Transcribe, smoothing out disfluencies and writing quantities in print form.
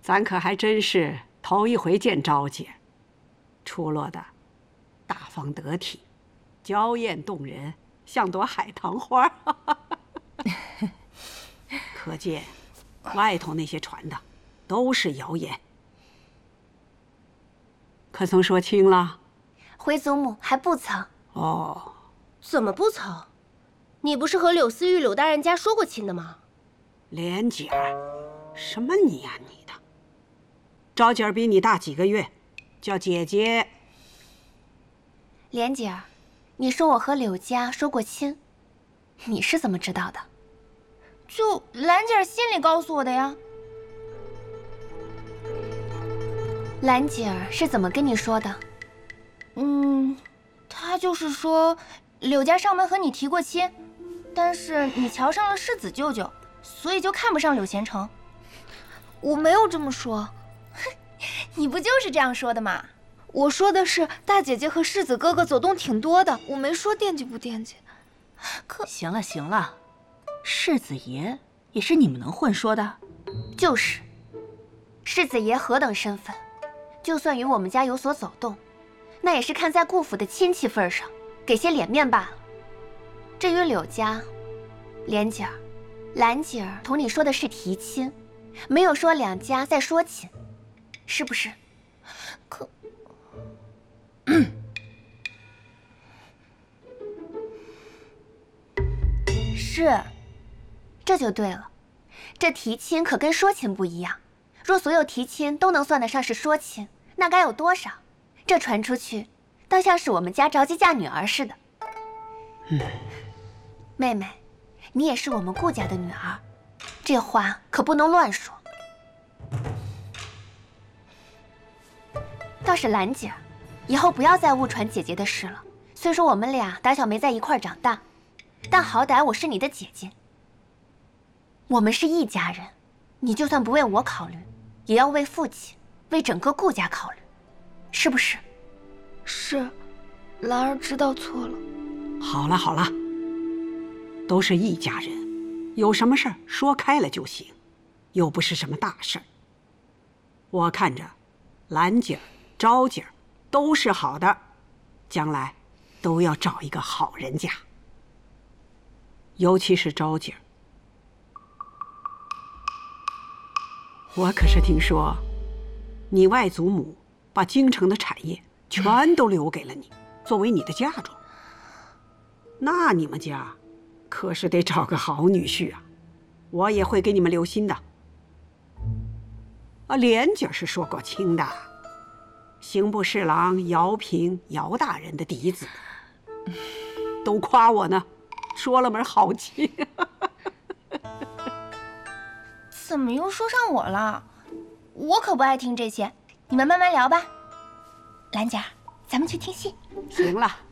咱可还真是头一回见昭姐，出落的大方得体，娇艳动人，像朵海棠花。可见外头那些传的都是谣言。可曾说清了？ 回祖母还不曾。 哦， 怎么不曾？你不是和柳思玉柳大人家说过亲的吗？ 莲姐儿，什么你呀你的？昭姐儿比你大几个月，叫姐姐。 莲姐儿，你说我和柳家说过亲，你是怎么知道的？ 就兰姐儿心里告诉我的呀。 兰姐儿是怎么跟你说的？ 她就是说，柳家上门和你提过亲，但是你瞧上了世子舅舅，所以就看不上柳贤成。 我没有这么说， 你不就是这样说的吗？ 我说的是大姐姐和世子哥哥走动挺多的，我没说惦记不惦记。 行了行了，世子爷也是你们能混说的？ 就是，世子爷何等身份，就算与我们家有所走动，那也是看在顾府的亲戚份上，给些脸面罢了。至于柳家，莲姐儿、兰姐儿同你说的是提亲，没有说两家在说亲，是不是？ 可，是， 这就对了。这提亲可跟说亲不一样，若所有提亲都能算得上是说亲，那该有多少？这传出去，倒像是我们家着急嫁女儿似的。妹妹，你也是我们顾家的女儿，这话可不能乱说。倒是兰姐，以后不要再误传姐姐的事了。虽说我们俩打小没在一块长大，但好歹我是你的姐姐，我们是一家人。你就算不为我考虑，也要为父亲、为整个顾家考虑，是不是？ 是，兰儿知道错了。 好了好了，都是一家人，有什么事儿说开了就行，又不是什么大事儿。我看着兰姐儿、昭姐儿都是好的，将来都要找一个好人家。尤其是昭姐儿，我可是听说你外祖母把京城的产业全都留给了你，作为你的嫁妆。那你们家可是得找个好女婿啊，我也会给你们留心的。莲姐是说过亲的，刑部侍郎姚平姚大人的嫡子，都夸我呢，说了门好亲。 怎么又说上我了？我可不爱听这些，你们慢慢聊吧。兰姐儿，咱们去听戏。 行了。